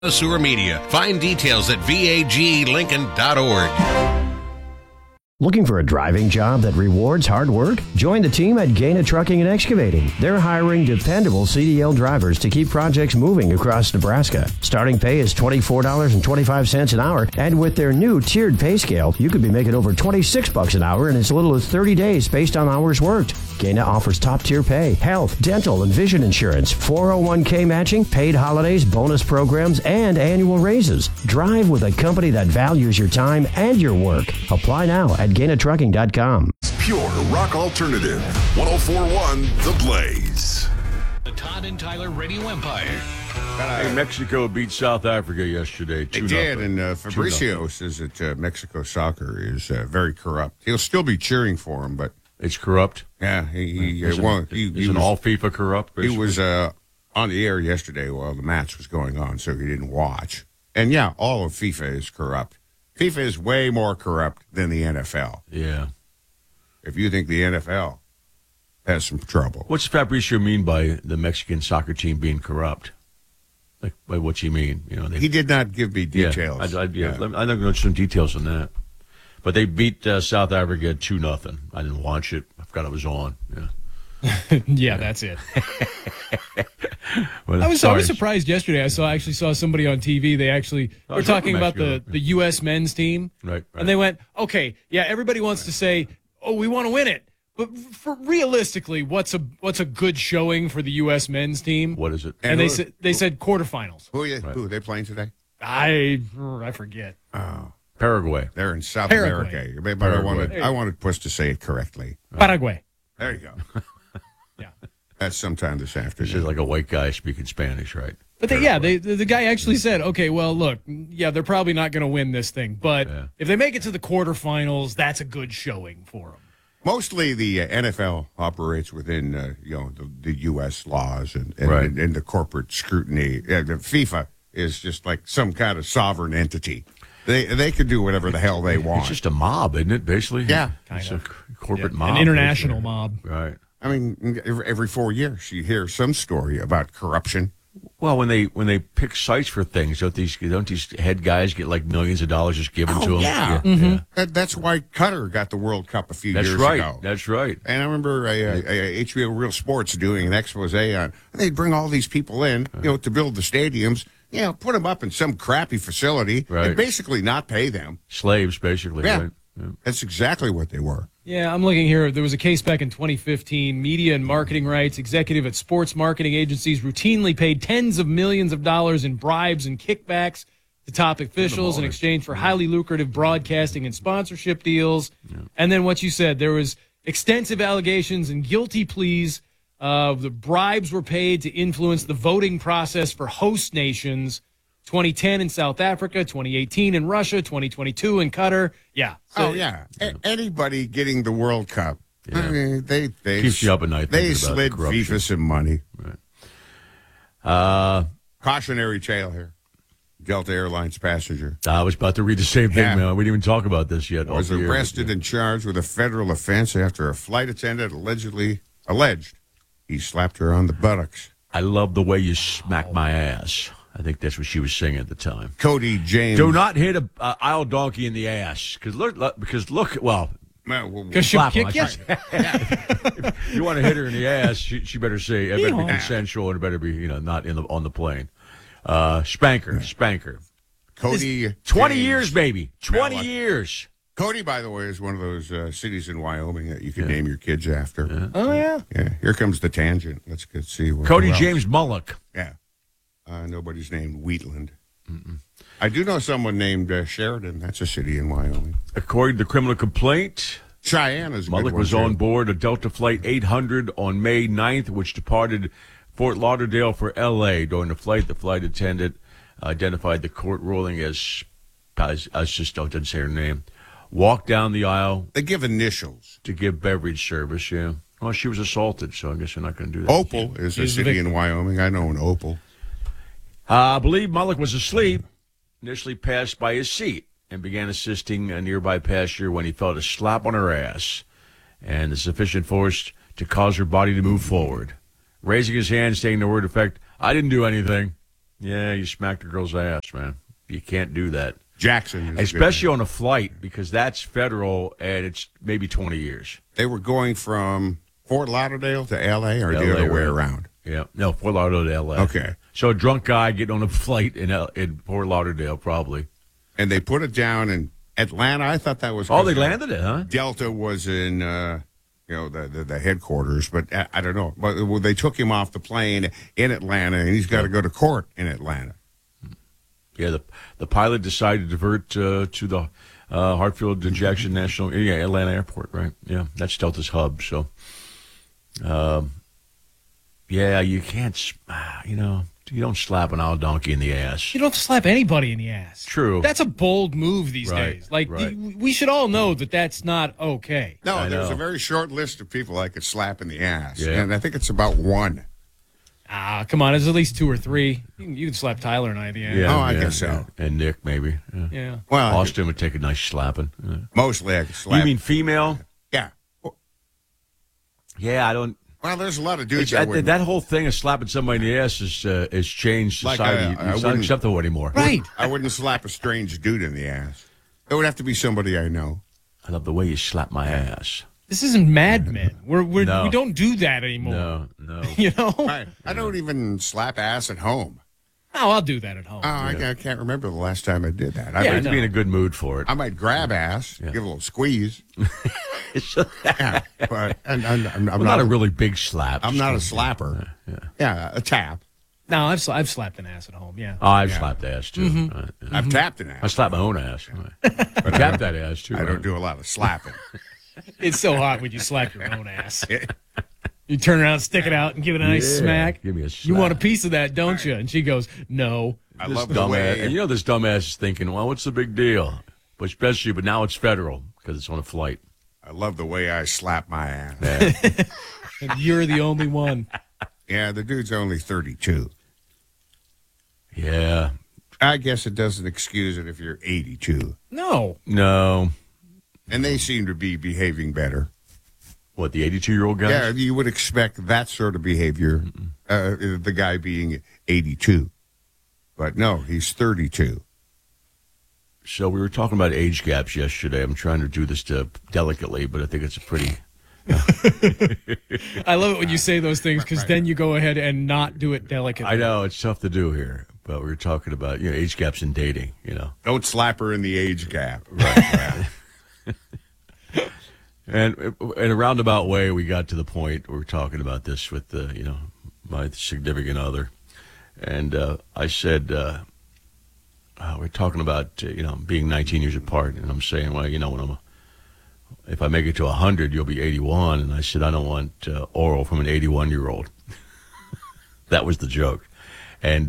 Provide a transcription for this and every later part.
Sewer Media. Find details at vaglincoln.org. Looking for a driving job that rewards hard work? Join the team at Gaina Trucking and Excavating. They're hiring dependable CDL drivers to keep projects moving across Nebraska. Starting pay is $24.25 an hour, and with their new tiered pay scale, you could be making over $26 an hour in as little as 30 days based on hours worked. Gaina offers top-tier pay, health, dental, and vision insurance, 401k matching, paid holidays, bonus programs, and annual raises. Drive with a company that values your time and your work. Apply now at GainaTrucking.com. Pure rock alternative. 104.1 The Blaze. The Todd and Tyler Radio Empire. Hey, Mexico beat South Africa yesterday. They did, and Fabricio says that Mexico soccer is very corrupt. He'll still be cheering for him, but it's corrupt. Yeah, he was all FIFA corrupt. Basically. He was on the air yesterday while the match was going on, so he didn't watch. And yeah, all of FIFA is corrupt. FIFA is way more corrupt than the NFL. Yeah. If you think the NFL has some trouble. What's Fabricio mean by the Mexican soccer team being corrupt? Like, by what you mean? You know, he did not give me details. I'm going to know some details on that. But they beat South Africa 2-0. I didn't watch it. I forgot it was on. Yeah. Yeah, that's it. I was surprised yesterday. I actually saw somebody on TV. They actually were talking about the U.S. men's team. Right. And they went, okay, yeah, everybody wants to say, oh, we want to win it. But realistically, what's a good showing for the U.S. men's team? What is it? And they said quarterfinals. Who are they playing today? I forget. Oh. Paraguay. They're in South America. But I wanted Puss to say it correctly. Paraguay. There you go. Yeah. That's sometime this afternoon. This is like a white guy speaking Spanish, right? But the guy actually said, okay, well, look, yeah, they're probably not going to win this thing. But if they make it to the quarterfinals, that's a good showing for them. Mostly the NFL operates within the U.S. laws and the corporate scrutiny. The FIFA is just like some kind of sovereign entity. They could do whatever the hell they want. It's just a mob, isn't it, basically? Yeah. It's a corporate mob. An international mob. Right. I mean, every 4 years you hear some story about corruption. Well, when they pick sites for things, don't these head guys get like millions of dollars just given to them? Yeah. Mm-hmm. That's why Qatar got the World Cup a few years ago. That's right. And I remember HBO Real Sports doing an expose on, they'd bring all these people in, to build the stadiums, put them up in some crappy facility and basically not pay them. Slaves, basically. Yeah. Right? Yeah. That's exactly what they were. Yeah, I'm looking here. There was a case back in 2015. Media and marketing rights executive at sports marketing agencies routinely paid tens of millions of dollars in bribes and kickbacks to top officials in exchange for highly lucrative broadcasting and sponsorship deals. Yeah. And then what you said, there was extensive allegations and guilty pleas. The bribes were paid to influence the voting process for host nations. 2010 in South Africa, 2018 in Russia, 2022 in Qatar. Yeah. So, anybody getting the World Cup, I mean, they keeps you up at night. They slid FIFA some money. Right. Cautionary tale here. Delta Airlines passenger. I was about to read the same thing, man. We didn't even talk about this yet. Was arrested and charged with a federal offense after a flight attendant alleged he slapped her on the buttocks. I love the way you smack my ass. I think that's what she was saying at the time. Cody James. Do not hit a aisle donkey in the ass. Because she'll kick you. If you want to hit her in the ass, she better say it better be consensual and it better be not on the plane. Spanker. Cody. 20 years, baby. 20 years. Cody, by the way, is one of those cities in Wyoming that you can name your kids after. Yeah. Oh yeah. Yeah. Here comes the tangent. Let's see. Cody James Mullock. Yeah. Nobody's named Wheatland. Mm-mm. I do know someone named Sheridan. That's a city in Wyoming. According to the criminal complaint, Cheyenne is Mullock was on board a Delta Flight 800 on May 9th, which departed Fort Lauderdale for L.A. During the flight attendant identified the court ruling as just didn't say her name, walked down the aisle. They give initials. To give beverage service, yeah. Well, she was assaulted, so I guess they're not going to do that. Opal is a city in Wyoming. I know an Opal. I believe Mullock was asleep, initially passed by his seat, and began assisting a nearby passenger when he felt a slap on her ass and the sufficient force to cause her body to move forward. Raising his hand, saying the word effect, "I didn't do anything." Yeah, you smacked a girl's ass, man. You can't do that. Jackson. Especially on a flight, because that's federal and it's maybe 20 years. They were going from Fort Lauderdale to L.A. or the LA, other way right. around? Yeah. No, Fort Lauderdale to L.A. Okay. So a drunk guy getting on a flight in Fort Lauderdale, probably. And they put it down in Atlanta. I thought that was... Oh, they landed it, huh? Delta was in, the headquarters, but I don't know. But they took him off the plane in Atlanta, and he's got to go to court in Atlanta. Yeah, the pilot decided to divert to the Hartfield Jackson National Atlanta Airport, right? Yeah, that's Delta's hub. So, you can't, you don't slap an owl donkey in the ass. You don't slap anybody in the ass. True. That's a bold move these Right, days. Like, right. we should all know that that's not okay. No, I there's know. a very short list of people I could slap in the ass, Yeah. and I think it's about one. Come on. There's at least 2 or 3. You can slap Tyler and I in the ass. Oh, I guess so. And Nick, maybe. Yeah. Yeah. Well, Austin would take a nice slapping. Yeah. mostly I could slap. You mean female? Yeah. Yeah, I don't. Well, there's a lot of dudes that would. That whole thing of slapping somebody in the ass has changed Like, society. I It's not wouldn't- acceptable anymore. Right. I wouldn't slap a strange dude in the ass. It would have to be somebody I know. I love the way you slap my ass. This isn't Mad Men. We No. don't do that anymore. No. You know? I don't even slap ass at home. Oh, I'll do that at home. Oh, I can't remember the last time I did that. I Yeah, have to no. be in a good mood for it. I might grab ass, give a little squeeze. Yeah, but I'm Well, not a really big slap. I'm not a slapper. Yeah, a tap. No, I've slapped an ass at home. Yeah. Oh, I've slapped ass too. Mm-hmm. Right, yeah. I've tapped an I ass. slap my own ass. Right. I tap that ass too. I don't right? do a lot of slapping. It's so hot when you slap your own ass. You turn around, stick it out, and give it a nice Yeah, smack. give me a You want a slap. piece of that, don't you? And she goes, no. I This love the dumbass, way. and this dumbass is thinking, well, what's the big deal? But now it's federal because it's on a flight. I love the way I slap my ass. And you're the only one. Yeah, the dude's only 32. Yeah. I guess it doesn't excuse it if you're 82. No. No. And they seem to be behaving better. What, the 82-year-old guy? Yeah, you would expect that sort of behavior, the guy being 82. But no, he's 32. So we were talking about age gaps yesterday. I'm trying to do this delicately, but I think it's a pretty... I love it when you say those things because then you go ahead and not do it delicately. I know, it's tough to do here. But we were talking about age gaps in dating, Don't slap her in the age gap. Right. And in a roundabout way, we got to the point where we're talking about this with my significant other, and I said we're talking about being 19 years apart, and I'm saying, well, if I make it to 100, you'll be 81, and I said I don't want oral from an 81-year-old. That was the joke, and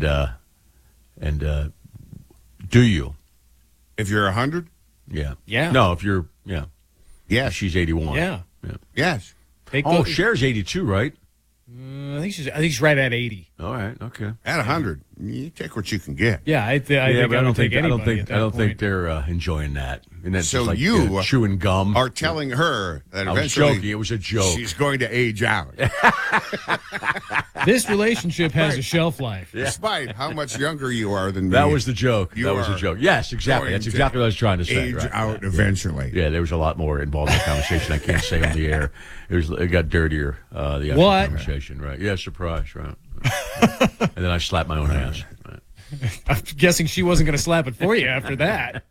do you? If you're 100? Yeah. Yeah. No, if you're Yes. she's 81. Yeah. Yes. Take Oh, those- Cher's 82, right? I think she's right at 80. All right, okay. At 100, you take what you can get. Yeah, I think I don't take anybody at that I don't think point. they're enjoying that. And that's So just like you chewing gum. Are telling her that I was eventually joking. It was a joke. she's going to age out, This relationship has a shelf life. despite how much younger you are than me. That was the joke. You That was the are joke. Yes, exactly. going That's to exactly what I was trying to say. age right. out eventually. Yeah, there was a lot more involved in the conversation. I can't say on the air. It got dirtier. The actual What? conversation, right? Yeah, surprise, right? And then I slapped my own ass. Right. I'm guessing she wasn't going to slap it for you after that.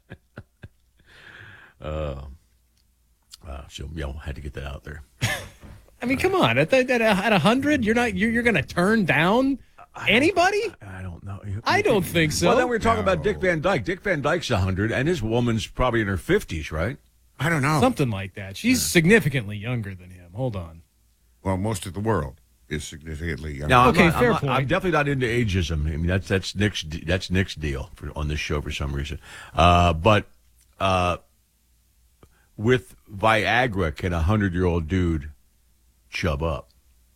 So had to get that out there. I mean, come on. At 100, you're going to turn down anybody? I don't know. I don't think so. Well, then we were talking about Dick Van Dyke. Dick Van Dyke's 100, and his woman's probably in her 50s, right? I don't know. Something like that. She's significantly younger than him. Hold on. Well, most of the world is significantly younger. No, Okay, I'm fair not, point. I'm definitely not into ageism. I mean, that's Nick's deal on this show for some reason. But with Viagra, can a 100-year-old dude chub up?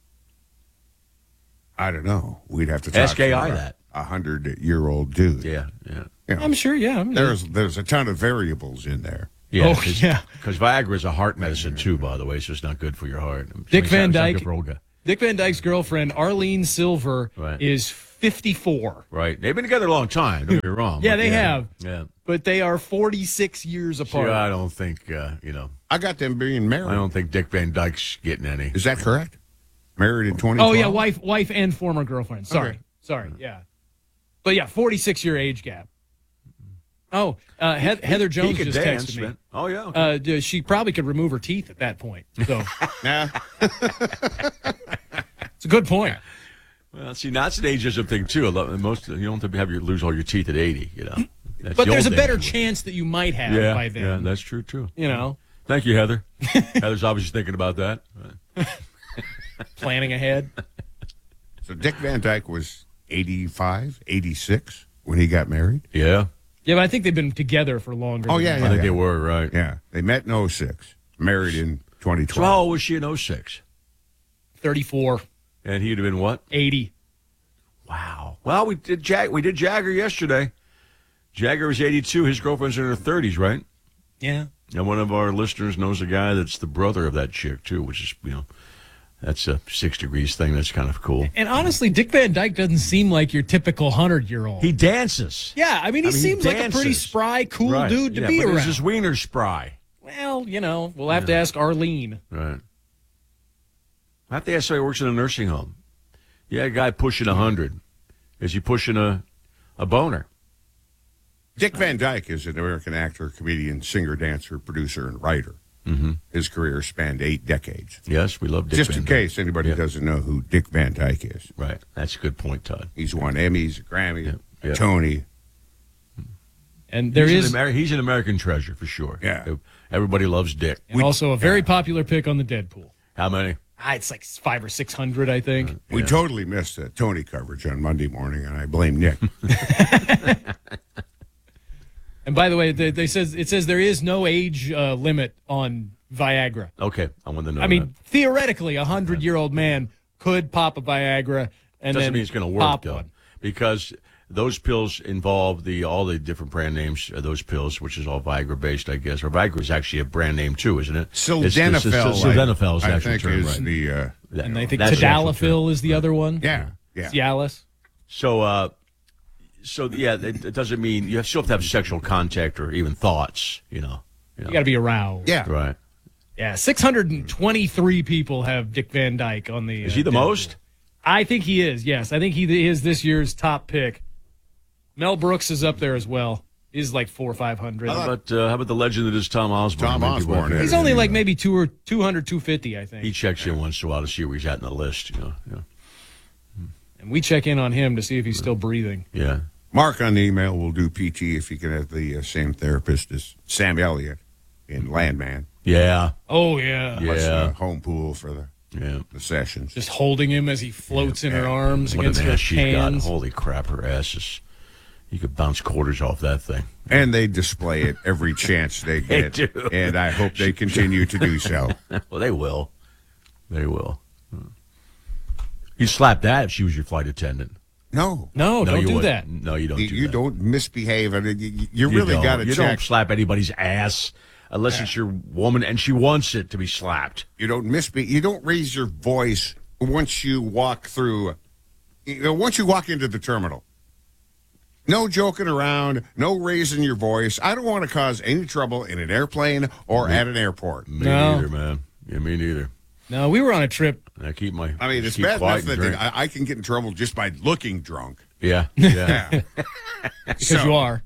I don't know. We'd have to talk Ask to AI that. a 100-year-old dude. Yeah. You know, I'm sure, yeah. there's a ton of variables in there. Yeah, Oh, yeah. Because Viagra is a heart medicine too, by the way, so it's not good for your heart. Dick It's Van not Dyke- good for old guy. Dick Van Dyke's girlfriend, Arlene Silver, Right. is 54. Right. They've been together a long time. Don't get me wrong. Yeah, but they have. Yeah. But they are 46 years See, apart. I don't think, I got them being married. I don't think Dick Van Dyke's getting any. Is that correct? Married in 2012? Oh, yeah, wife and former girlfriend. Sorry. Yeah. But, yeah, 46-year age gap. Oh, Heather Jones he could just dance, texted me. man. Oh, yeah. Okay. She probably could remove her teeth at that point. So Nah. it's a good point. Well, see, that's an ageism thing, too. Most you don't have to lose all your teeth at 80, That's But the there's a old better days. chance that you might have by then. Yeah, that's true, too. You know, Thank you, Heather. Heather's obviously thinking about that. planning ahead. So Dick Van Dyke was 85, 86 when he got married? Yeah. Yeah, but I think they've been together for longer. Oh, than yeah, that. I think they were, right. Yeah. They met in 06, married in 2012. So how old was she in 06? 34, And he'd have been what? 80. Wow. Well, we did Jagger yesterday. Jagger was 82. His girlfriend's in her 30s, right? Yeah. And one of our listeners knows a guy that's the brother of that chick, too, which is, that's a 6 degrees thing. That's kind of cool. And honestly, Dick Van Dyke doesn't seem like your typical 100-year-old. He dances. Yeah, I mean, he seems like a pretty dances. spry, cool Right. dude to Yeah, be but around. Is his wiener spry? Well, we'll have to ask Arlene. Right. I have to ask somebody who works in a nursing home. Yeah, a guy pushing 100. Is he pushing a boner? Dick Van Dyke is an American actor, comedian, singer, dancer, producer, and writer. Mm-hmm. His career spanned 8 decades. Yes, we love Dick Just Van in Dyke. case anybody Yeah. doesn't know who Dick Van Dyke is. Right. That's a good point, Todd. He's won Emmys, a Grammy, Yeah. a Tony. And there is He's an American treasure for sure. Yeah. Everybody loves Dick. and also a very popular pick on the Deadpool. How many? It's like 500 or 600, I think. We totally missed the Tony coverage on Monday morning, and I blame Nick. And by the way, it says there is no age limit on Viagra. Okay, I want to know. I mean, theoretically, a 100-year-old man could pop a Viagra and doesn't then mean it's going to work pop though, one. because those pills involve all the different brand names of those pills, which is all Viagra based, I guess. Or Viagra is actually a brand name too, isn't it? Sildenafil. Sildenafil is the I actual think term, is right? the And I think That's the actual term. Tadalafil is the other one. yeah. Cialis. So yeah, it doesn't mean you still have to have sexual contact or even thoughts. You You got to be aroused. Yeah. Right? Yeah, 623 people have Dick Van Dyke on the. Is he the Deadpool. most? I think he is. Yes, I think he is this year's top pick. Mel Brooks is up there as well. He's like 400 or 500. How about the legend that is Tom Osborne? Tom Many people Osborne, have- He's only like maybe 200, 250, I think. He checks in once in a while to see where he's at in the list. And we check in on him to see if he's still breathing. Yeah. Mark on the email will do PT if you can have the same therapist as Sam Elliott in Landman. Yeah. Oh yeah. Yeah. Plus, home pool for the sessions. Just holding him as he floats in her arms What against an her ass she's got. hands. Holy crap, her ass is. You could bounce quarters off that thing. And they display it every chance they get. do. And I hope they continue to do so. Well, they will. They will. You'd slap that if she was your flight attendant. No. No, don't you do wouldn't. that. No, you don't do You that. don't misbehave. I mean, you You really don't. got to You check. don't slap anybody's ass unless it's your woman and she wants it to be slapped. You don't You don't raise your voice once you walk through. Once you walk into the terminal. No joking around. No raising your voice. I don't want to cause any trouble in an airplane or at an airport. Me No. neither, man. Yeah, me neither. No, we were on a trip. I keep my. I mean, just it's keep bad quiet enough and that drink. I can get in trouble just by looking drunk. Yeah, yeah. Because you are.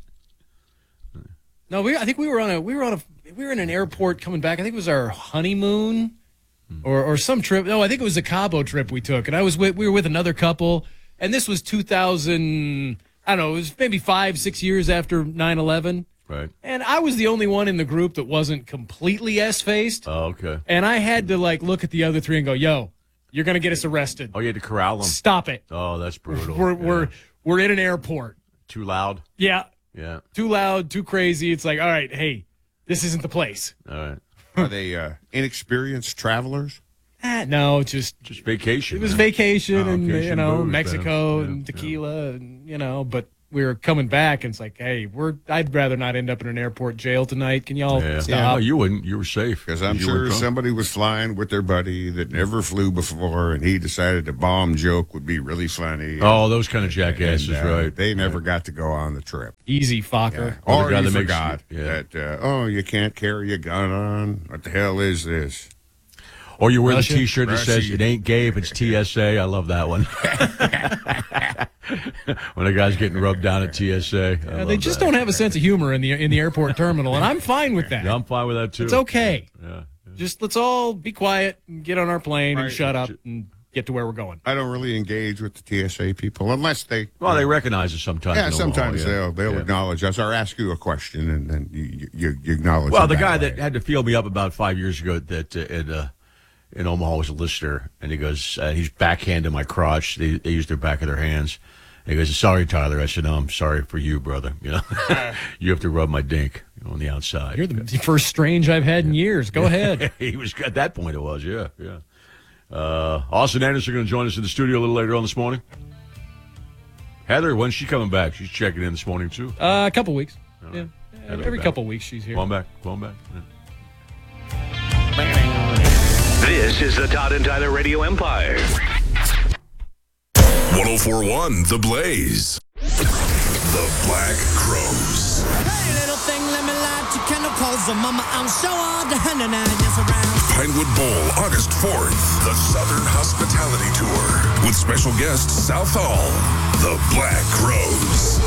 No, I think we were in an airport coming back. I think it was our honeymoon or some trip. No, I think it was a Cabo trip we took. And we were with another couple. And this was 2000, I don't know, it was maybe 5-6 years after 9/11. Right. And I was the only one in the group that wasn't completely S-faced. Oh, okay. And I had to look at the other three and go, yo, you're going to get us arrested. Oh, you had to corral them. Stop it. Oh, that's brutal. We're in an airport. Too loud. Yeah. Yeah. Too loud, too crazy. It's like, all right, hey, this isn't the place. All right. Are they inexperienced travelers? No, just Just vacation. it was man. vacation Oh, and vacation booze, Mexico man. and Yeah, tequila and but we were coming back, and it's like, hey, I'd rather not end up in an airport jail tonight. Can y'all stop? No, you wouldn't. You were safe. Because I'm sure somebody was flying with their buddy that never flew before, and he decided a bomb joke would be really funny. Oh, those kind of jackasses, right? They never got to go on the trip. Easy, Fokker. Yeah. Or you forgot that, you can't carry a gun on. What the hell is this? Or you wear the T-shirt that says, it ain't gay if it's TSA. I love that one. When a guy's getting rubbed down at TSA. They just don't have a sense of humor in the airport terminal, and I'm fine with that. Yeah, I'm fine with that, too. It's okay. Yeah. Just let's all be quiet and get on our plane and shut up and get to where we're going. I don't really engage with the TSA people unless they... Well, they recognize us sometimes. Yeah, sometimes they'll acknowledge us or ask you a question, and then you acknowledge Well, the guy that had to feel me up about 5 years ago that in Omaha was a listener, and he goes, he's backhanding my crotch. They use their back of their hands. And he goes, sorry, Tyler. I said, no, I'm sorry for you, brother. You know, you have to rub my dink on the outside. You're the first strange I've had in years. Go ahead. He was at that point. It was, yeah. Austin Anderson going to join us in the studio a little later on this morning. Heather, when's she coming back? She's checking in this morning too. A couple weeks. Right. Yeah, every couple weeks she's here. Go on back. Yeah. This is the Todd and Tyler Radio Empire. 1041 The Blaze. The Black Crows. Hey, little thing, let me light your candle, cause mama, I'm sure all the 109 years around. Pinewood Bowl, August 4th. The Southern Hospitality Tour. With special guest South Hall. The Black Crows.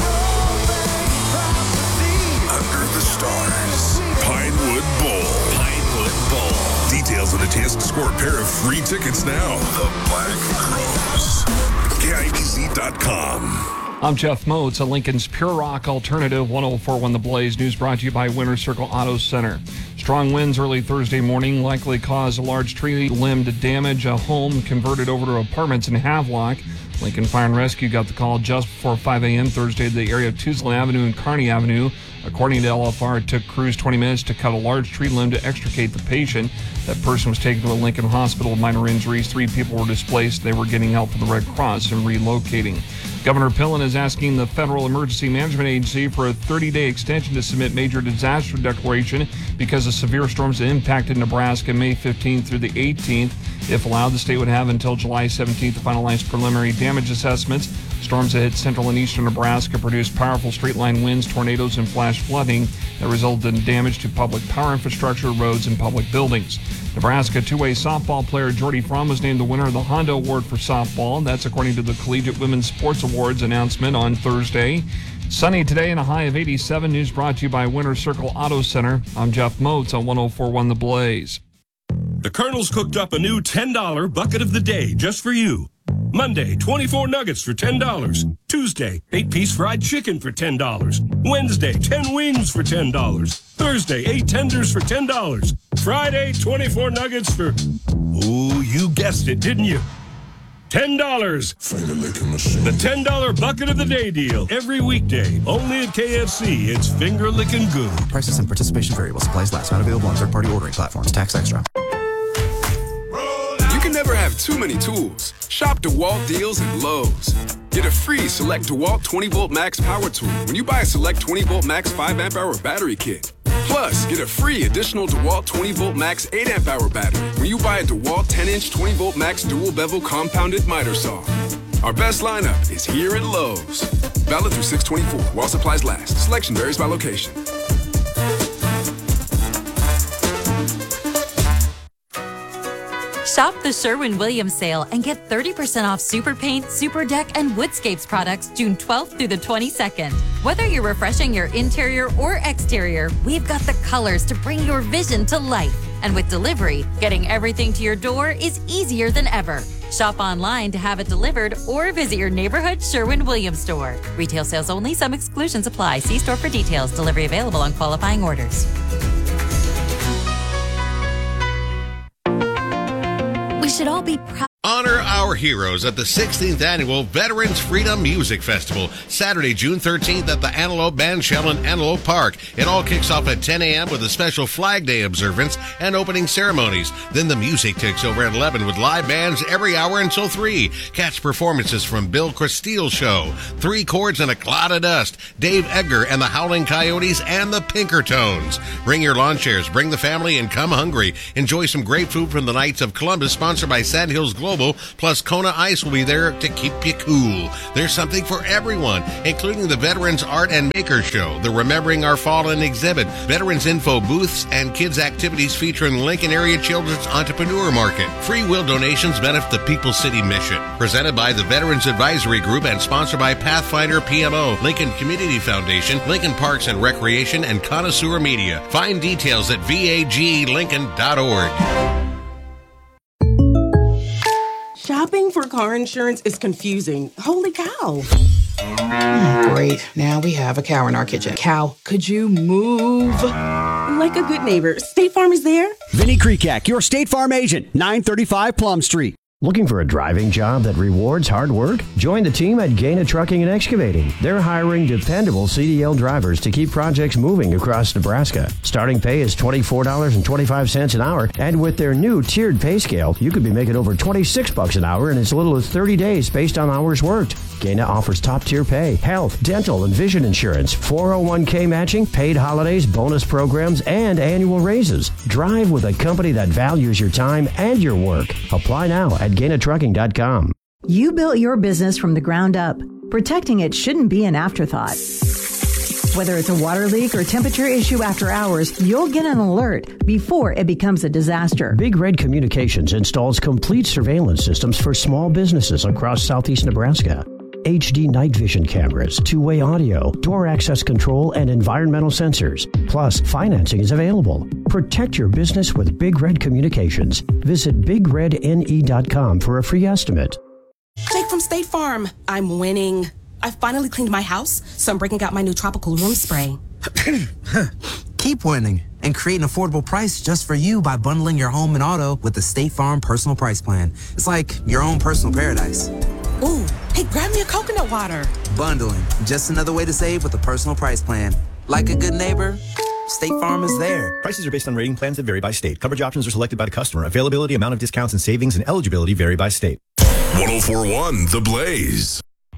Under the Stars. Pinewood Bowl. Details on a test-scored pair of free tickets now. The Black Crows. KIPZ.com. I'm Jeff Moats, a Lincoln's Pure Rock Alternative. 104.1 The Blaze. News brought to you by Winter Circle Auto Center. Strong winds early Thursday morning likely caused a large tree limb to damage a home converted over to apartments in Havelock. Lincoln Fire and Rescue got the call just before 5 a.m. Thursday to the area of Tuesday Avenue and Kearney Avenue. According to LFR, it took crews 20 minutes to cut a large tree limb to extricate the patient. That person was taken to a Lincoln hospital with minor injuries. 3 people were displaced. They were getting help from the Red Cross and relocating. Governor Pillen is asking the Federal Emergency Management Agency for a 30-day extension to submit major disaster declaration because of severe storms that impacted Nebraska May 15th through the 18th. If allowed, the state would have until July 17th to finalize preliminary damage assessments. Storms that hit central and eastern Nebraska produced powerful straight-line winds, tornadoes, and flash flooding that resulted in damage to public power infrastructure, roads, and public buildings. Nebraska two-way softball player Jordy Fromm was named the winner of the Honda Award for softball. That's according to the Collegiate Women's Sports Awards announcement on Thursday. Sunny today and a high of 87. News brought to you by Winter Circle Auto Center. I'm Jeff Moats on 104.1 The Blaze. The Colonel's cooked up a new $10 bucket of the day just for you. Monday, 24 nuggets for $10. Tuesday, 8-piece fried chicken for $10. Wednesday, 10 wings for $10. Thursday, 8 tenders for $10. Friday, 24 nuggets for... Ooh, you guessed it, didn't you? $10. Finger licking machine. The $10 bucket of the day deal. Every weekday. Only at KFC. It's finger licking good. Prices and participation variable. Supplies last. Not available on third-party ordering platforms. Tax extra. You can never have too many tools. Shop DeWalt deals at Lowe's. Get a free Select DeWalt 20-volt max power tool when you buy a Select 20-volt max 5-amp-hour battery kit. Plus, get a free additional DeWalt 20-volt max 8-amp-hour battery when you buy a DeWalt 10-inch 20-volt max dual-bevel compounded miter saw. Our best lineup is here at Lowe's. Valid through 6/24 while supplies last. Selection varies by location. Shop the Sherwin-Williams sale and get 30% off Super Paint, Super Deck, and Woodscapes products June 12th through the 22nd. Whether you're refreshing your interior or exterior, we've got the colors to bring your vision to life. And with delivery, getting everything to your door is easier than ever. Shop online to have it delivered or visit your neighborhood Sherwin-Williams store. Retail sales only. Some exclusions apply. See store for details. Delivery available on qualifying orders. We should all be proud. Honor our heroes at the 16th Annual Veterans Freedom Music Festival, Saturday, June 13th at the Antelope Bandshell in Antelope Park. It all kicks off at 10 a.m. with a special Flag Day observance and opening ceremonies. Then the music takes over at 11 with live bands every hour until 3. Catch performances from Bill Cristile Show, Three Chords and a Cloud of Dust, Dave Edgar and the Howling Coyotes, and the Pinkertones. Bring your lawn chairs, bring the family, and come hungry. Enjoy some great food from the Knights of Columbus, sponsored by Sandhills Global, plus Kona Ice will be there to keep you cool. There's something for everyone, including the Veterans Art and Maker Show, the Remembering Our Fallen exhibit, Veterans Info booths, and kids' activities featuring Lincoln Area Children's Entrepreneur Market. Free will donations benefit the People's City Mission. Presented by the Veterans Advisory Group and sponsored by Pathfinder PMO, Lincoln Community Foundation, Lincoln Parks and Recreation, and Connoisseur Media. Find details at vaglincoln.org. Shopping for car insurance is confusing. Holy cow. Great. Now we have a cow in our kitchen. Cow, could you move? Like a good neighbor, State Farm is there. Vinny Krikak, your State Farm agent, 935 Plum Street. Looking for a driving job that rewards hard work? Join the team at Gaina Trucking and Excavating. They're hiring dependable CDL drivers to keep projects moving across Nebraska. Starting pay is $24.25 an hour, and with their new tiered pay scale, you could be making over $26 an hour in as little as 30 days based on hours worked. Gaina offers top-tier pay, health, dental, and vision insurance, 401k matching, paid holidays, bonus programs, and annual raises. Drive with a company that values your time and your work. Apply now at GainaTrucking.com. You built your business from the ground up. Protecting it shouldn't be an afterthought. Whether it's a water leak or temperature issue after hours, you'll get an alert before it becomes a disaster. Big Red Communications installs complete surveillance systems for small businesses across southeast Nebraska. HD night vision cameras, two-way audio, door access control, and environmental sensors. Plus, financing is available. Protect your business with Big Red Communications. Visit BigRedNE.com for a free estimate. Jake from State Farm. I'm winning. I finally cleaned my house, so I'm breaking out my new tropical room spray. Keep winning and create an affordable price just for you by bundling your home and auto with the State Farm Personal Price Plan. It's like your own personal paradise. Ooh, hey, grab me a coconut water. Bundling, just another way to save with a personal price plan. Like a good neighbor, State Farm is there. Prices are based on rating plans that vary by state. Coverage options are selected by the customer. Availability, amount of discounts and savings, and eligibility vary by state. 104.1 The Blaze.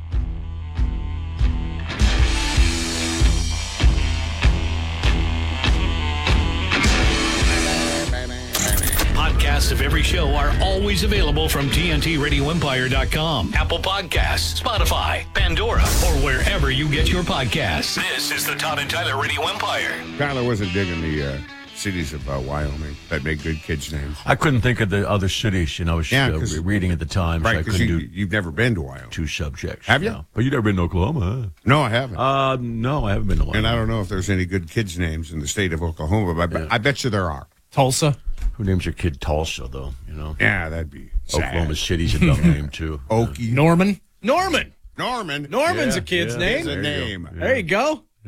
Podcasts of every show are always available from TNTRadioEmpire.com, Apple Podcasts, Spotify, Pandora, or wherever you get your podcasts. This is the Todd and Tyler Radio Empire. Tyler wasn't digging the cities of Wyoming that make good kids' names. I couldn't think of the other cities, I was reading at the time. Right, so I because couldn't you've never been to Wyoming. Two subjects. Have you? No. But you've never been to Oklahoma, huh? No, I haven't. No, I haven't been to Wyoming. And I don't know if there's any good kids' names in the state of Oklahoma, but I bet you there are. Tulsa. Who names your kid Tulsa, though? Yeah, that'd be sad. Oklahoma City's a dumb name, too. Okie. Norman's Yeah, a kid's name. It's a name. There you go. Yeah.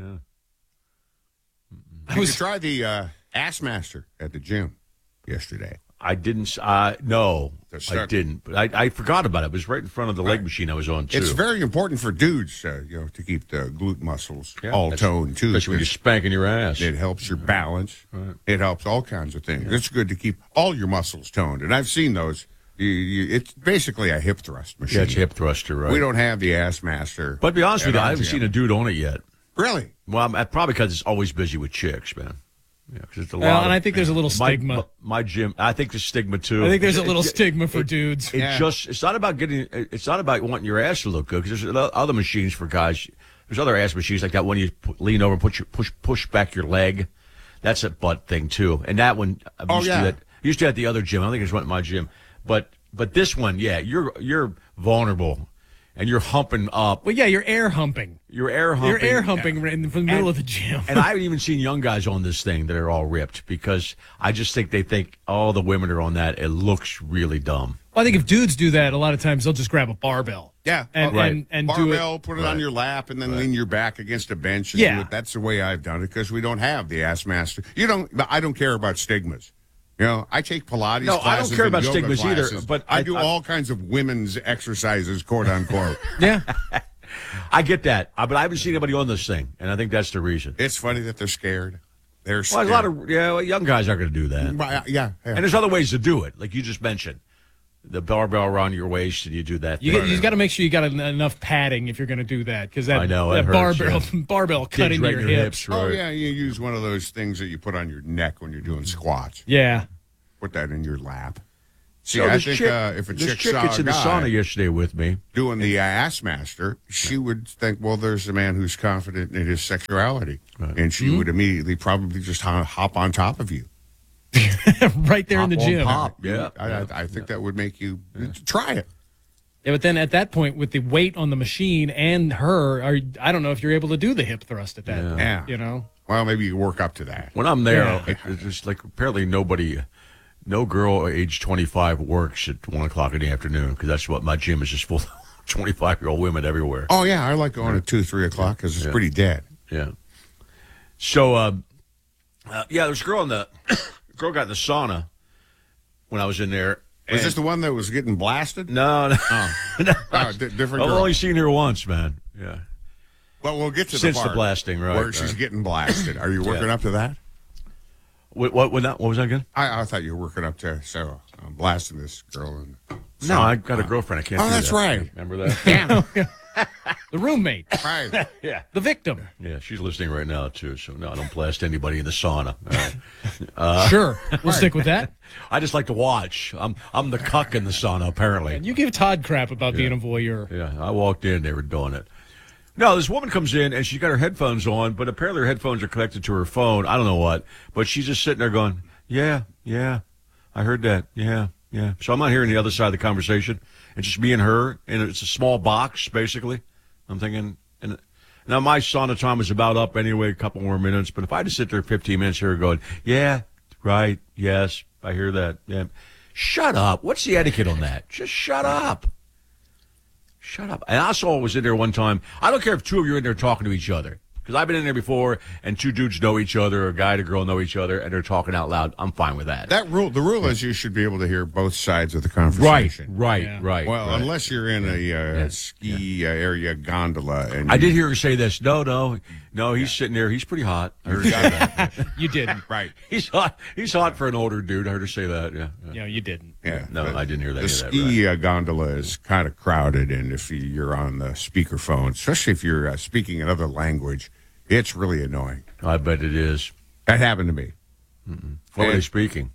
Did you try the Ass Master at the gym yesterday? I didn't. No, I didn't. But I forgot about it. It was right in front of the leg machine I was on, too. It's very important for dudes, to keep the glute muscles all toned, too. Especially when you're spanking your ass. It helps your balance. Right. It helps all kinds of things. It's good to keep all your muscles toned. And I've seen those. It's basically a hip thrust machine. Yeah, it's a hip thruster, right? We don't have the Ass Master. But to be honest with you, I haven't seen a dude on it yet. Really? Well, probably because it's always busy with chicks, man. Yeah, because it's a lot. And I think there's a little stigma. My gym, I think there's stigma too. I think there's a little stigma for dudes. It's not about it's not about wanting your ass to look good. Because there's other machines for guys. There's other ass machines like that when you lean over, and push back your leg. That's a butt thing too. And that one, used to at the other gym. I don't think it's one at my gym. But this one, you're vulnerable. And you're humping up. Well, yeah, you're air humping. You're air humping right in the middle of the gym. And I haven't even seen young guys on this thing that are all ripped because I just think they think all the women are on that. It looks really dumb. Well, I think if dudes do that, a lot of times they'll just grab a barbell. Yeah. And barbell, do it. put it on your lap, and then lean your back against a bench. And do it. That's the way I've done it because we don't have the Ass Master. I don't care about stigmas. I take Pilates No, classes. I don't care and about yoga stigmas classes. either, but I do all kinds of women's exercises, quote unquote. Yeah. I get that, but I haven't seen anybody on this thing, and I think that's the reason. It's funny that they're scared. They're Well, scared. a lot of young guys aren't going to do that. Right, yeah. And there's other ways to do it, like you just mentioned. The barbell around your waist, and you do that. You got to make sure you got enough padding if you're going to do that, because that, I know, that it hurts, barbell cut into your hips. Oh, yeah, you use one of those things that you put on your neck when you're doing squats. Yeah. Put that in your lap. See, So I this think chick- if a this chick chick saw gets a in the guy sauna yesterday with me doing the ass master, she would think, well, there's a man who's confident in his sexuality. Right. And she would immediately probably just hop on top of you. Right there in the Hop on gym. pop. Yeah. I think that would make you try it. Yeah, but then at that point, with the weight on the machine and her, I don't know if you're able to do the hip thrust at that point. Yeah. You know? Well, maybe you work up to that. when I'm there. Yeah. It's just like apparently no girl age 25 works at 1 o'clock in the afternoon because that's what my gym is just full of 25-year-old women everywhere. Oh, yeah, I like going at 2, 3 o'clock because it's pretty dead. Yeah. So, there's a girl girl got in the sauna when I was in there. Was this the one that was getting blasted? No. Oh, different I've girl. only seen her once, man. Yeah. Well, we'll get to Since the the part blasting, right? where she's getting blasted. Are you working up to that? What was that again? I thought you were working up to I'm blasting this girl. No, I got a girlfriend. I can't. Oh, do that's that. right. Remember that? Damn. The roommate. Right. Yeah. The victim. Yeah, she's listening right now too. So no, I don't blast anybody in the sauna. All right. Sure, we'll stick with that. I just like to watch. I'm the cuck in the sauna apparently. And you give Todd crap about being a voyeur. Yeah, I walked in, they were doing it. No, this woman comes in and she's got her headphones on, but apparently her headphones are connected to her phone. I don't know what, but she's just sitting there going, "Yeah, I heard that. Yeah." So I'm not hearing the other side of the conversation. It's just me and her, and it's a small box basically. I'm thinking, and now my sauna time is about up anyway, a couple more minutes. But if I just sit there 15 minutes here going, "Yeah, right, yes, I hear that." Yeah, shut up. What's the etiquette on that? Just shut up. Shut up. And I also was in there one time. I don't care if two of you are in there talking to each other. Because I've been in there before, and two dudes know each other, a guy and a girl know each other, and they're talking out loud. I'm fine with that. The rule is you should be able to hear both sides of the conversation. Right. Well, unless you're in a ski area gondola. And I did hear her say this. No, he's sitting there. He's pretty hot. I heard her say that. You didn't. Right. He's hot. He's hot for an older dude. I heard her say that. Yeah. No, you didn't. Yeah. No, I didn't hear that. The ski gondola is kind of crowded, and if you're on the speakerphone, especially if you're speaking another language, it's really annoying. I bet it is. That happened to me. What were they speaking?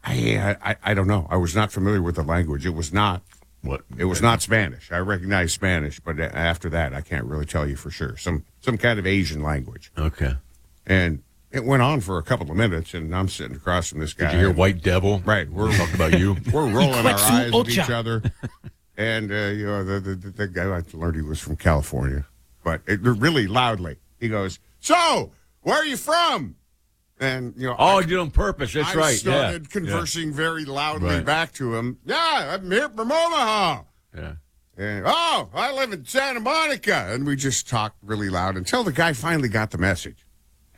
I don't know. I was not familiar with the language. It was not. What? It was not Spanish. I recognize Spanish, but after that, I can't really tell you for sure. Some kind of Asian language. Okay. And it went on for a couple of minutes, and I'm sitting across from this guy. Did you hear White Devil? Right. We're talking about you. We're rolling our eyes at each other. And, the guy, I learned he was from California, but really loudly. He goes, "So, where are you from?" And, I did it on purpose. That's right. I started conversing very loudly Right. back to him. "Yeah, I'm here from Omaha." Yeah. And, "Oh, I live in Santa Monica." And we just talked really loud until the guy finally got the message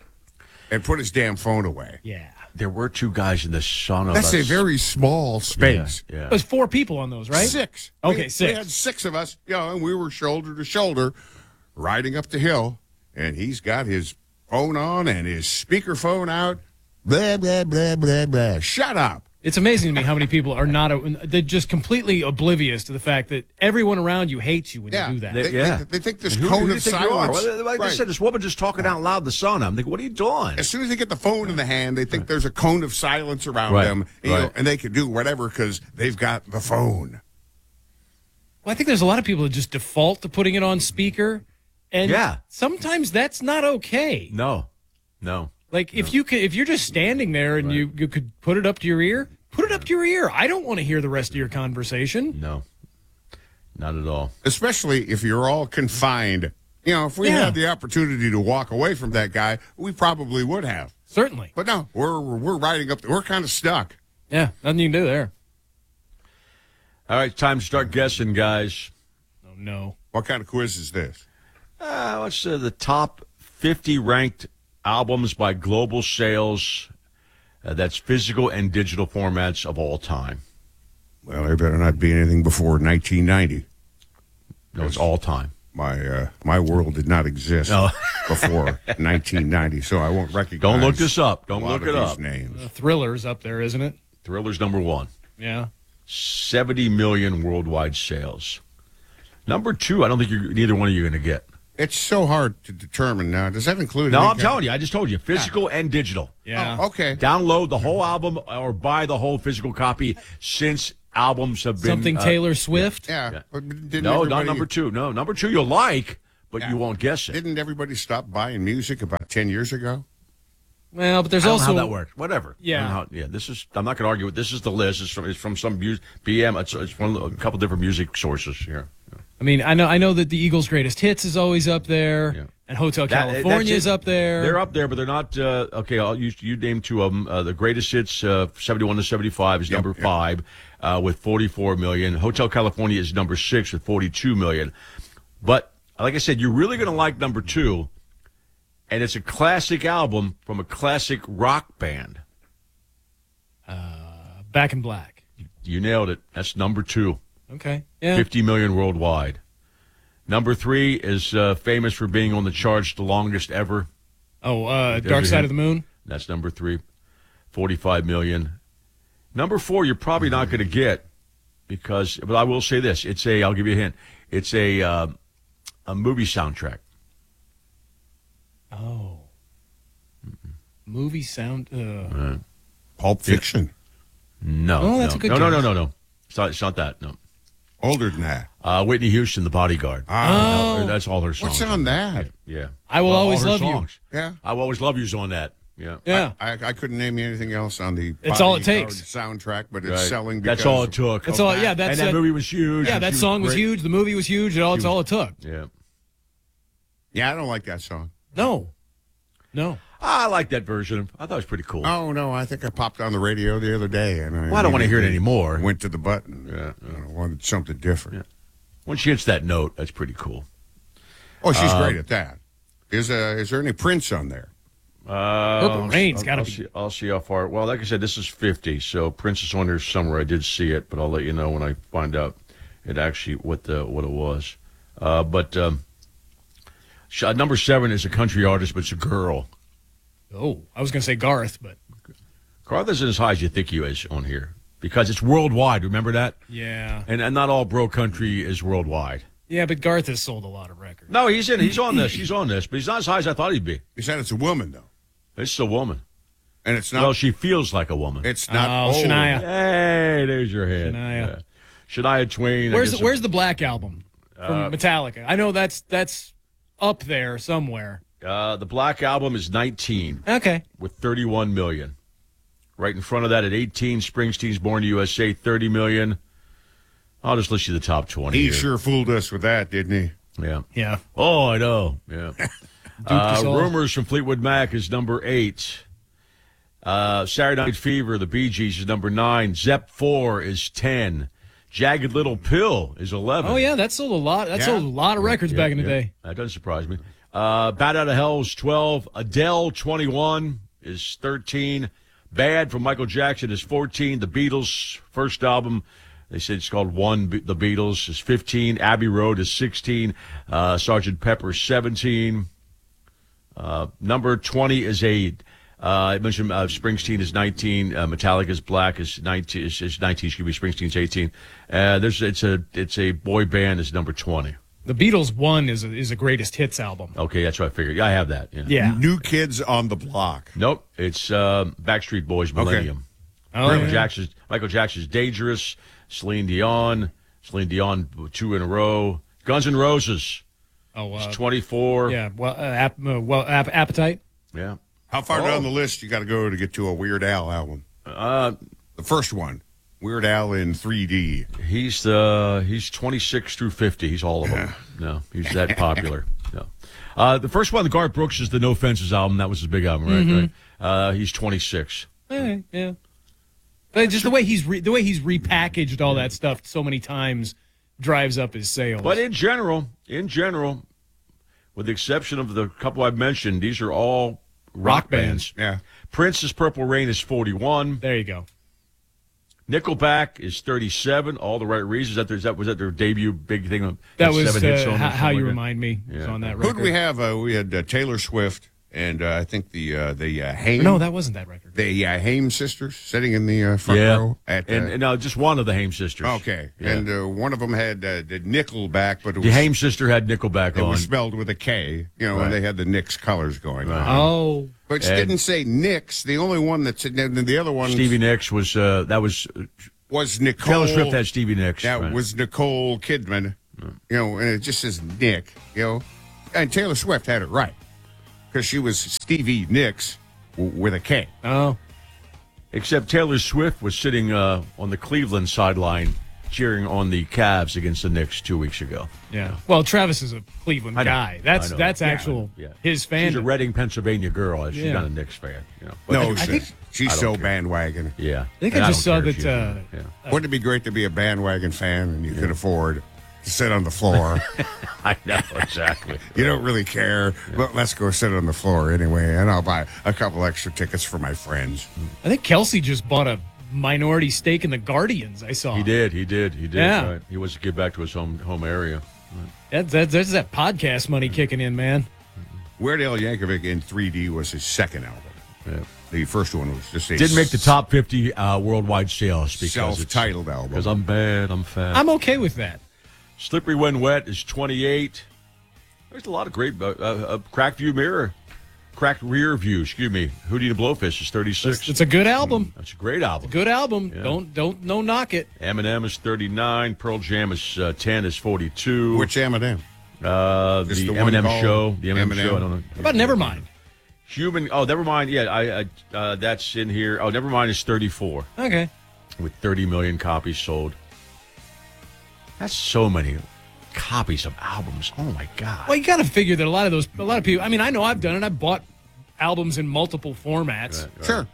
and put his damn phone away. Yeah. There were two guys in the sauna. That's a very small space. Yeah. It was 4 people on those, right? 6. Okay, We 6. had 6 of us, and we were shoulder to shoulder riding up the hill, and he's got his phone on and his speakerphone out. Blah, blah, blah, blah, blah. Shut up. It's amazing to me how many people are they're just completely oblivious to the fact that everyone around you hates you when you do that. They think this Who cone do you of think you are? silence. Well, like I said, this woman just talking out loud in the sauna. I'm thinking, what are you doing? As soon as they get the phone in the hand, they think there's a cone of silence around Right, them, and they can do whatever because they've got the phone. Well, I think there's a lot of people that just default to putting it on speaker, and sometimes that's not okay. No. Like if you're just standing there and you could put it up to your ear, put it up to your ear. I don't want to hear the rest of your conversation. No, not at all. Especially if you're all confined. If we had the opportunity to walk away from that guy, we probably would have. Certainly. But no, we're riding up. We're kind of stuck. Yeah, nothing you can do there. All right, time to start guessing, guys. Oh, no. What kind of quiz is this? What's the top 50 ranked albums by global sales That's physical and digital formats of all time. Well, there better not be anything before 1990. No, it's all time. My world did not exist before 1990, so I won't recognize. Don't look this up. Don't look it up. Names. Thriller's up there, isn't it? Thriller's number 1. Yeah. 70 million worldwide sales. Number 2, I don't think neither one of you are going to get. It's so hard to determine now. Does that include? No, I'm telling you. I just told you. Physical and digital. Yeah. Oh, okay. Download the whole album or buy the whole physical copy since albums have been. Something Taylor Swift? Yeah. No, not number 2. No, number 2 you'll like, but you won't guess it. Didn't everybody stop buying music about 10 years ago? Well, but there's I don't know also how that works. Whatever. Yeah. This is. I'm not going to argue with. This is the list. It's from some BM. It's from a couple different music sources here. I mean, I know that the Eagles' greatest hits is always up there, and Hotel California is up there. They're up there, but they're not. Okay, you name 2 of them. The greatest hits, 71 to 75, is number 5 with 44 million. Hotel California is number 6 with 42 million. But like I said, you're really going to like number 2, and it's a classic album from a classic rock band. Back in Black. You nailed it. That's number 2. Okay. Yeah. 50 million worldwide. Number 3 is famous for being on the charts the longest ever. Oh, Dark Side of the Moon? That's number 3. 45 million. Number 4, you're probably not going to get but I will say this. I'll give you a hint. It's a movie soundtrack. Oh. Movie sound. Pulp Fiction. No. Oh, that's a good No. It's not that. No. Older than that. Whitney Houston, The Bodyguard. Oh. That's all her songs. What's on that? Yeah. I Will Always Love You. Yeah. I Will Always Love You's on that. Yeah. Yeah. I couldn't name you anything else on the It's all it takes. soundtrack, but it's Right. selling because That's all it took. That's all. Yeah, that's and that movie was huge. Yeah, that song was huge. The movie was huge. That's all it took. Yeah. Yeah, I don't like that song. No. I like that version. I thought it was pretty cool. Oh, no, I think I popped on the radio the other day. And I don't want to hear it anymore. Went to the button. Yeah. I wanted something different. Yeah. When she hits that note, that's pretty cool. Oh, she's great at that. Is there any Prince on there? Purple Rain's got to be. I'll see how far. Well, like I said, this is 50, so Prince is on there somewhere. I did see it, but I'll let you know when I find out it actually what it was. Number 7 is a country artist, but it's a girl. Oh, I was going to say Garth, but Garth isn't as high as you think he is on here because it's worldwide. Remember that? yeah, And not all bro country is worldwide. yeah, but Garth has sold a lot of records. No, he's on this. He's on this, but he's not as high as I thought he'd be. You said it's a woman, though. It's a woman. And it's not. Well, she feels like a woman. It's not. Oh, old. Shania. Hey, there's your head. Shania. Yeah. Shania Twain. Where's the Black Album from Metallica? I know that's up there somewhere. The Black Album is 19. Okay. With 31 million. Right in front of that at 18, Springsteen's Born to USA, 30 million. I'll just list you the top 20 He here. sure fooled us with that, didn't he? Yeah. Yeah. Oh, I know. Yeah. Rumors from Fleetwood Mac is number 8. Saturday Night Fever, the Bee Gees, is number 9. Zepp 4 is 10. Jagged Little Pill is 11. Oh yeah, that sold a lot. That sold a lot of records back in the day. That doesn't surprise me. Bat Out of Hell is 12. Adele, 21, is 13. Bad from Michael Jackson is 14. The Beatles' first album, they said it's called One, The Beatles, is 15. Abbey Road is 16. Sgt. Pepper, 17. Number 20 is I mentioned Springsteen is 19. Metallica's Black is 19. Is 19. Excuse me. Springsteen's 18. It's a boy band is number 20. The Beatles' One is a greatest hits album. Okay, that's what I figured. Yeah, I have that. Yeah. New Kids on the Block. Nope, it's Backstreet Boys Millennium. Okay. Oh, Michael Jackson's Dangerous. Celine Dion, 2 in a row. Guns N' Roses. Oh, it's 24. Yeah. Appetite. Yeah. How far down the list you got to go to get to a Weird Al album? The first one, Weird Al in 3D. He's 26 through 50. He's all of them. No, he's that popular. No. The first one, the Garth Brooks, is the No Fences album. That was his big album, right? Mm-hmm. Right? He's 26. Yeah. But just the way he's repackaged all that stuff so many times drives up his sales. But in general, with the exception of the couple I've mentioned, these are all rock bands. Yeah. Prince's Purple Rain is 41. There you go. Nickelback is 37. All the Right Reasons. Was that their debut big thing? That was 7 hits on it, How You like Remind Me. Yeah. Was on that Who record. did we have? We had Taylor Swift and I think the Haim. No, that wasn't that record. The Haim sisters sitting in the front Yeah. row. And just one of the Haim sisters. Okay. Yeah. And one of them had the Nickelback, but it was, The Haim sister had Nickelback it on. was spelled with a K, Right. and they had the Knicks colors going on. Oh. But it didn't say Knicks. The only one that's the other one. Stevie Nicks was was Nicole. Taylor Swift had Stevie Nicks. That right. was Nicole Kidman. And it just says Nick. And Taylor Swift had it right because she was Stevie Nicks with a K. Oh. Except Taylor Swift was sitting on the Cleveland sideline cheering on the Cavs against the Knicks 2 weeks ago. Yeah. Well, Travis is a Cleveland I know. guy. I know. That's actual his fan. She's a Reading, Pennsylvania girl. She's Yeah. not a Knicks fan. But No, I think she's I don't so care. bandwagon. Yeah. I think And I just saw don't that. care. Wouldn't it be great to be a bandwagon fan and you could afford to sit on the floor? I know, exactly. You don't really care, but let's go sit on the floor anyway, and I'll buy a couple extra tickets for my friends. I think Kelsey just bought a minority stake in the Guardians. I saw. He did. Yeah. Right. He wants to get back to his home area. That's that podcast money kicking in, man. Weird Al Yankovic in 3D was his second album. Yeah. The first one was just a Didn't make the top 50 worldwide sales because self-titled album. Because I'm bad, I'm fat. I'm okay with that. Slippery When Wet is 28. There's a lot of great Cracked Rear View, excuse me. Hootie and the Blowfish is 36. It's a good album. That's a great album. Good album. Yeah. Don't knock it. Eminem is 39. Pearl Jam is 10 is 42. Which Eminem? The the one Eminem called show. The Eminem Eminem? show. I don't know. How about Nevermind? Nevermind. Yeah, that's in here. Oh, Nevermind is 34 Okay. with 30 million copies sold. That's so many copies of albums. Oh my God. Well, you got to figure that a lot of people. I mean, I know I've done it. I've bought albums in multiple formats. Right. Sure.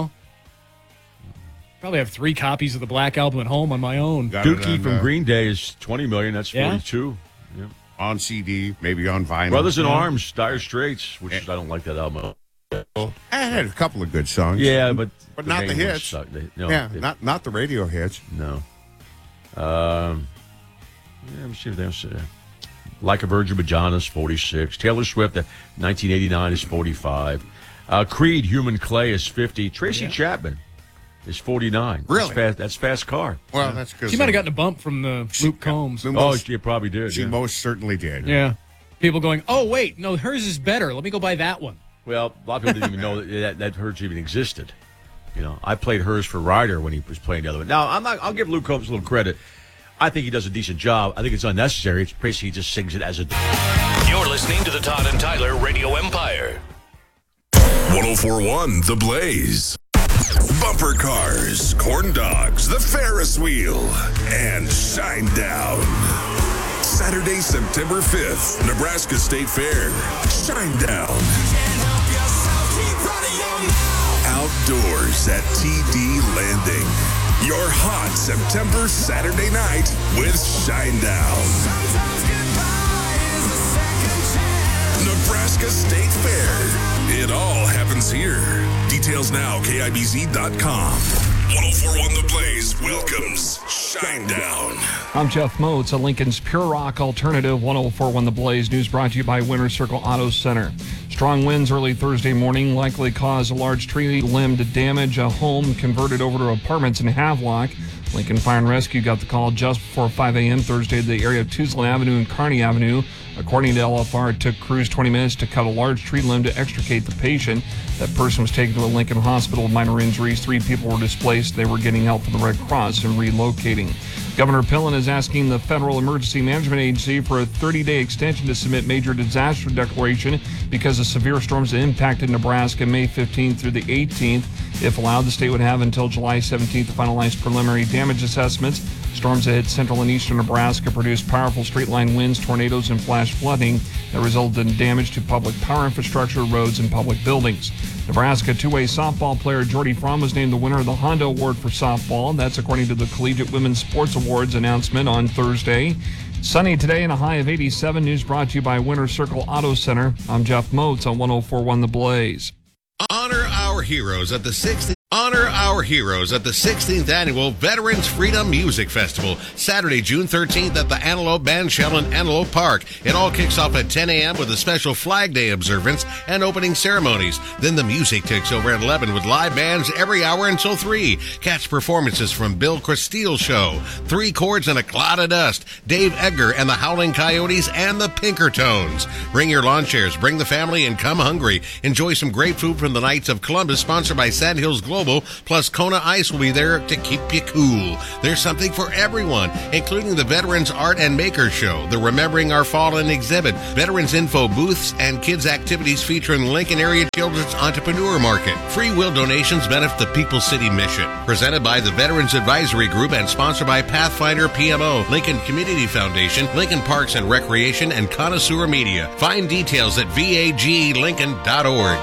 Probably have 3 copies of the Black Album at home on my own. Got it Dookie on, from Green Day is 20 million. That's Yeah. 42. Yeah. on CD, maybe on vinyl. Brothers in Arms, Dire Straits, which I don't like that album. I had a couple of good songs. Yeah, but not the main ones hits. suck. Not the radio hits. No. Let me see if there's Like a Virgin Madonna is 46. Taylor Swift, 1989 is 45. Creed, Human Clay is 50. Tracy Chapman is 49. Really? That's fast car. Well, that's because She might have gotten a bump from Luke Combs. She probably did. She most certainly did. Yeah. People going, oh, wait, no, hers is better. Let me go buy that one. Well, a lot of people didn't even know that hers even existed. I played hers for Ryder when he was playing the other one. Now, I'll give Luke Combs a little credit. I think he does a decent job. I think it's unnecessary. It's basically he just sings it as a... You're listening to the Todd and Tyler Radio Empire. 1041 The Blaze. Bumper cars, corn dogs, the Ferris wheel, and Shinedown. Saturday, September 5th, Nebraska State Fair. Shinedown. Outdoors at TD Landing. Your hot September Saturday night with Shinedown. Nebraska State Fair. It all happens here. Details now, KIBZ.com. 1041 The Blaze welcomes Shinedown. I'm Jeff Moats, a Lincoln's Pure Rock Alternative. 1041 The Blaze news brought to you by Winter Circle Auto Center. Strong winds early Thursday morning likely caused a large tree limb to damage a home converted over to apartments in Havelock. Lincoln Fire and Rescue got the call just before 5 a.m. Thursday to the area of Tuesland Avenue and Kearney Avenue. According to LFR, it took crews 20 minutes to cut a large tree limb to extricate the patient. That person was taken to a Lincoln hospital with minor injuries. 3 people were displaced. They were getting help from the Red Cross and relocating. Governor Pillen is asking the Federal Emergency Management Agency for a 30-day extension to submit major disaster declaration because of severe storms that impacted Nebraska May 15th through the 18th. If allowed, the state would have until July 17th to finalize preliminary damage assessments. Storms that hit central and eastern Nebraska produced powerful straight-line winds, tornadoes, and flash flooding that resulted in damage to public power infrastructure, roads, and public buildings. Nebraska two-way softball player Jordy Fromm was named the winner of the Honda Award for softball. That's according to the Collegiate Women's Sports Awards announcement on Thursday. Sunny today and a high of 87. News brought to you by Winter Circle Auto Center. I'm Jeff Moats on 1041 The Blaze. Honor our heroes at the 16th Annual Veterans Freedom Music Festival, Saturday, June 13th at the Antelope Bandshell in Antelope Park. It all kicks off at 10 a.m. with a special Flag Day observance and opening ceremonies. Then the music takes over at 11 with live bands every hour until 3. Catch performances from Bill Cristile Show, Three Chords and a Cloud of Dust, Dave Edgar and the Howling Coyotes, and the Pinkertones. Bring your lawn chairs, bring the family, and come hungry. Enjoy some great food from the Knights of Columbus, sponsored by Sandhills Global, plus Kona Ice will be there to keep you cool. There's something for everyone, including the Veterans Art and Makers Show, the Remembering Our Fallen exhibit, Veterans Info booths, and kids' activities featuring Lincoln Area Children's Entrepreneur Market. Free will donations benefit the People's City Mission. Presented by the Veterans Advisory Group and sponsored by Pathfinder PMO, Lincoln Community Foundation, Lincoln Parks and Recreation, and Connoisseur Media. Find details at vaglincoln.org.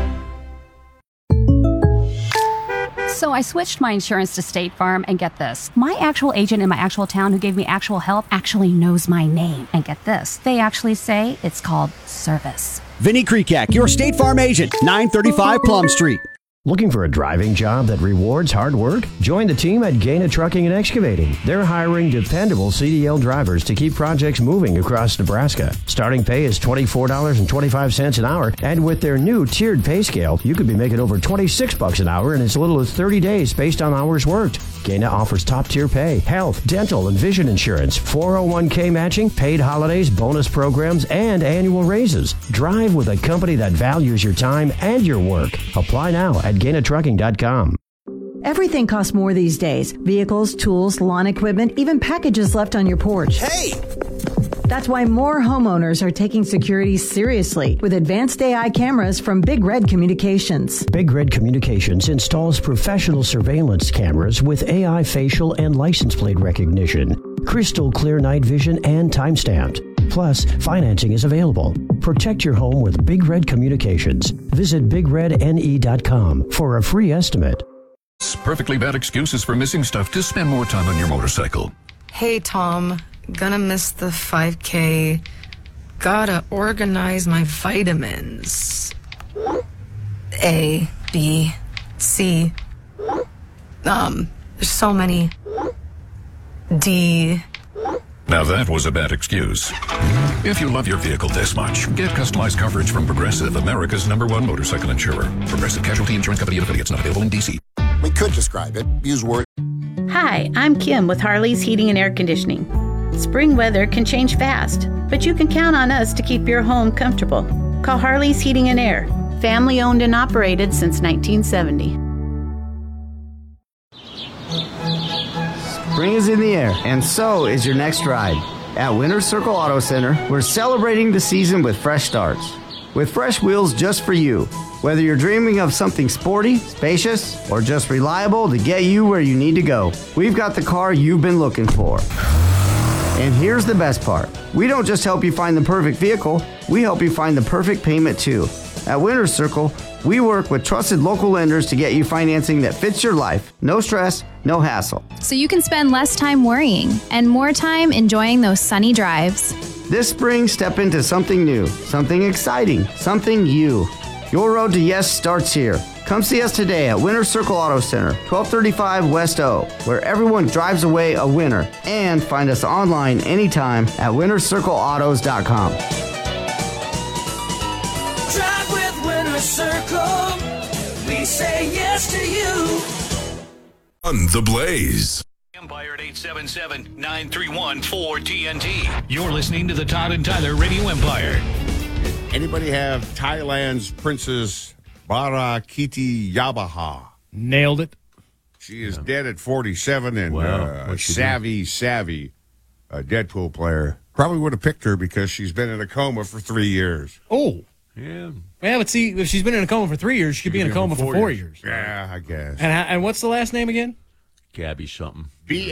So I switched my insurance to State Farm, and get this. My actual agent in my actual town who gave me actual help actually knows my name. And get this. They actually say it's called service. Vinny Kreekak, your State Farm agent, 935 Plum Street. Looking for a driving job that rewards hard work? Join the team at Gaina Trucking and Excavating. They're hiring dependable CDL drivers to keep projects moving across Nebraska. Starting pay is $24.25 an hour, and with their new tiered pay scale, you could be making over $26 an hour in as little as 30 days based on hours worked. Gaina offers top-tier pay, health, dental, and vision insurance, 401k matching, paid holidays, bonus programs, and annual raises. Drive with a company that values your time and your work. Apply now at GainaTrucking.com. Everything costs more these days. Vehicles, tools, lawn equipment, even packages left on your porch. Hey! That's why more homeowners are taking security seriously with advanced AI cameras from Big Red Communications. Big Red Communications installs professional surveillance cameras with AI facial and license plate recognition, crystal clear night vision, and time-stamped. Plus, financing is available. Protect your home with Big Red Communications. Visit BigRedNE.com for a free estimate. Perfectly bad excuses for missing stuff to spend more time on your motorcycle. Hey, Tom. Gonna miss the 5K. Gotta organize my vitamins. A, B, C. There's so many. D. Now that was a bad excuse. If you love your vehicle this much, get customized coverage from Progressive, America's #1 motorcycle insurer. Progressive Casualty Insurance Company and affiliates, not available in D.C. We could describe it. Use word. Hi, I'm Kim with Harley's Heating and Air Conditioning. Spring weather can change fast, but you can count on us to keep your home comfortable. Call Harley's Heating and Air, family owned and operated since 1970. Spring is in the air, and so is your next ride. At Winter Circle Auto Center, we're celebrating the season with fresh starts. With fresh wheels just for you. Whether you're dreaming of something sporty, spacious, or just reliable to get you where you need to go, we've got the car you've been looking for. And here's the best part. We don't just help you find the perfect vehicle, we help you find the perfect payment too. At Winter Circle, we work with trusted local lenders to get you financing that fits your life. No stress, no hassle. So you can spend less time worrying and more time enjoying those sunny drives. This spring, step into something new, something exciting, something you. Your road to yes starts here. Come see us today at Winter Circle Auto Center, 1235 West O, where everyone drives away a winner. And find us online anytime at wintercircleautos.com. Drive with Winter Circle. We say yes to you. On the Blaze. Empire at 877-931-4TNT. You're listening to the Todd and Tyler Radio Empire. Anybody have Thailand's Princess Barakiti Yabaha? Nailed it. She is dead at 47 and a savvy Deadpool player. Probably would have picked her because she's been in a coma for 3 years. Oh. Yeah. Well, but see, if she's been in a coma for 3 years, she could be in a coma for 4 years. Yeah, I guess. And what's the last name again? Gabby something.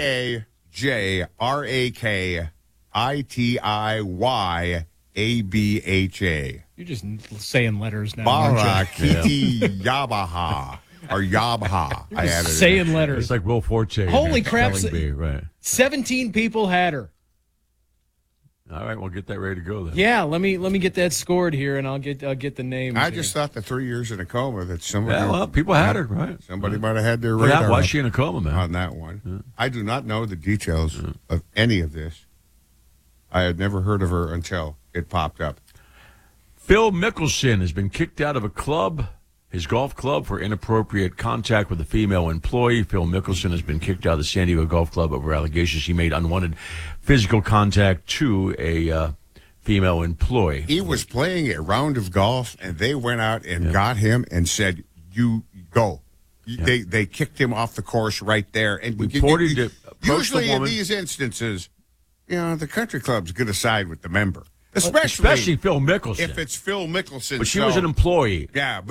BAJRAKITIYABHA. You're just saying letters now. Barakiti Yabaha. Or Yabha. I added saying letters. It's like Will Forte. Holy crap. Right. 17 people had her. All right, we'll get that ready to go then. Yeah, let me get that scored here, and I'll get the names. I just thought the 3 years in a coma that somebody. Yeah, well, people had her, right? Somebody might have had their radar. Why is she in a coma, man? On that one. I do not know the details of any of this. I had never heard of her until it popped up. Phil Mickelson has been kicked out of a club, his golf club, for inappropriate contact with a female employee. Phil Mickelson has been kicked out of the San Diego Golf Club over allegations he made unwanted physical contact to a female employee. He was playing a round of golf, and they went out and got him and said, "You go." Yeah. They kicked him off the course right there. And usually in these instances, the country club's going to side with the member. Especially Phil Mickelson. If it's Phil Mickelson. But she was an employee. Yeah, but